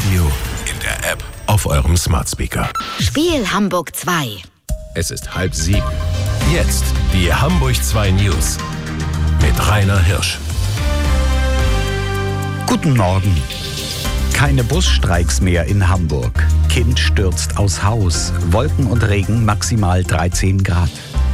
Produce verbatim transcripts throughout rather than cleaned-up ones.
Radio, in der App, auf eurem Smart Speaker. Spiel Hamburg zwei. Es ist halb sieben. Jetzt die Hamburg zwei News mit Rainer Hirsch. Guten Morgen. Keine Busstreiks mehr in Hamburg. Kind stürzt aus Haus. Wolken und Regen, maximal dreizehn Grad.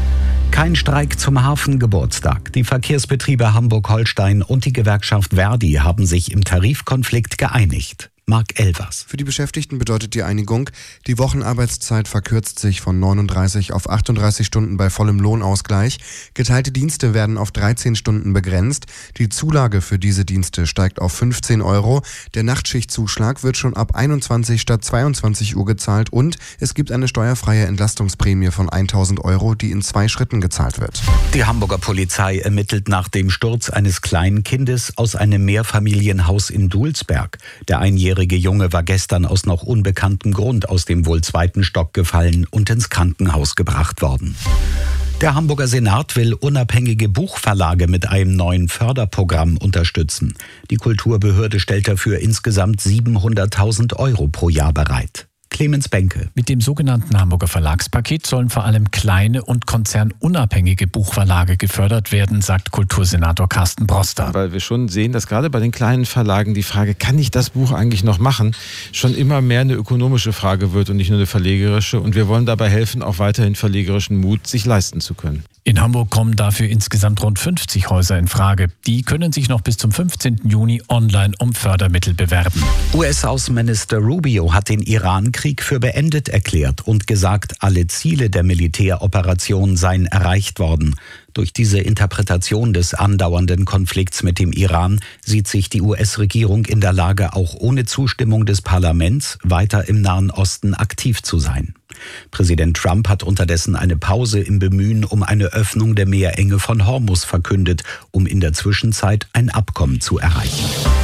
Kein Streik zum Hafengeburtstag. Die Verkehrsbetriebe Hamburg-Holstein und die Gewerkschaft Verdi haben sich im Tarifkonflikt geeinigt. Marc Elvers. Für die Beschäftigten bedeutet die Einigung, die Wochenarbeitszeit verkürzt sich von neununddreißig auf achtunddreißig Stunden bei vollem Lohnausgleich. Geteilte Dienste werden auf dreizehn Stunden begrenzt. Die Zulage für diese Dienste steigt auf fünfzehn Euro. Der Nachtschichtzuschlag wird schon ab einundzwanzig statt zweiundzwanzig Uhr gezahlt und es gibt eine steuerfreie Entlastungsprämie von tausend Euro, die in zwei Schritten gezahlt wird. Die Hamburger Polizei ermittelt nach dem Sturz eines kleinen Kindes aus einem Mehrfamilienhaus in Dulsberg. Der einjährige Der Junge war gestern aus noch unbekanntem Grund aus dem wohl zweiten Stock gefallen und ins Krankenhaus gebracht worden. Der Hamburger Senat will unabhängige Buchverlage mit einem neuen Förderprogramm unterstützen. Die Kulturbehörde stellt dafür insgesamt siebenhunderttausend Euro pro Jahr bereit. Clemens Benke. Mit dem sogenannten Hamburger Verlagspaket sollen vor allem kleine und konzernunabhängige Buchverlage gefördert werden, sagt Kultursenator Carsten Broster. Weil wir schon sehen, dass gerade bei den kleinen Verlagen die Frage, kann ich das Buch eigentlich noch machen, schon immer mehr eine ökonomische Frage wird und nicht nur eine verlegerische. Und wir wollen dabei helfen, auch weiterhin verlegerischen Mut sich leisten zu können. In Hamburg kommen dafür insgesamt rund fünfzig Häuser in Frage. Die können sich noch bis zum fünfzehnten Juni online um Fördermittel bewerben. U S-Außenminister Rubio hat den Iran-Krieg für beendet erklärt und gesagt, alle Ziele der Militäroperation seien erreicht worden. Durch diese Interpretation des andauernden Konflikts mit dem Iran sieht sich die U S-Regierung in der Lage, auch ohne Zustimmung des Parlaments weiter im Nahen Osten aktiv zu sein. Präsident Trump hat unterdessen eine Pause im Bemühen um eine Öffnung der Meerenge von Hormuz verkündet, um in der Zwischenzeit ein Abkommen zu erreichen.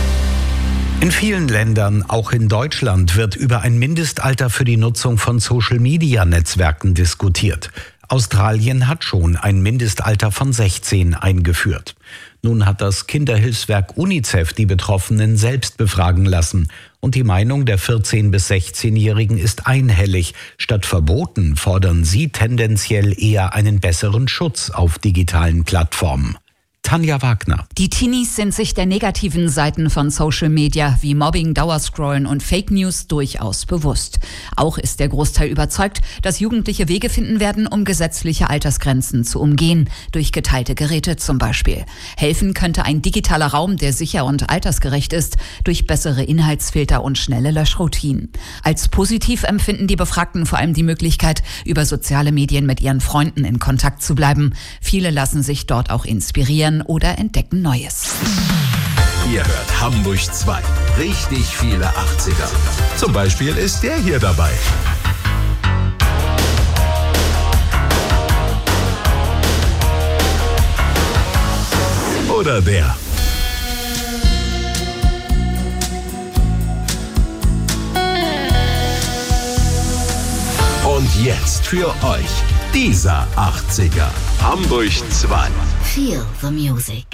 In vielen Ländern, auch in Deutschland, wird über ein Mindestalter für die Nutzung von Social-Media-Netzwerken diskutiert. Australien hat schon ein Mindestalter von sechzehn eingeführt. Nun hat das Kinderhilfswerk UNICEF die Betroffenen selbst befragen lassen. Und die Meinung der vierzehn- bis sechzehnjährigen ist einhellig. Statt Verboten fordern sie tendenziell eher einen besseren Schutz auf digitalen Plattformen. Tanja Wagner. Die Teenies sind sich der negativen Seiten von Social Media wie Mobbing, Dauerscrollen und Fake News durchaus bewusst. Auch ist der Großteil überzeugt, dass Jugendliche Wege finden werden, um gesetzliche Altersgrenzen zu umgehen, durch geteilte Geräte zum Beispiel. Helfen könnte ein digitaler Raum, der sicher und altersgerecht ist, durch bessere Inhaltsfilter und schnelle Löschroutinen. Als positiv empfinden die Befragten vor allem die Möglichkeit, über soziale Medien mit ihren Freunden in Kontakt zu bleiben. Viele lassen sich dort auch inspirieren oder entdecken Neues. Ihr hört Hamburg zwei. Richtig viele achtziger. Zum Beispiel ist der hier dabei. Oder der. Und jetzt für euch dieser achtziger. Hamburg zwei. Feel the music.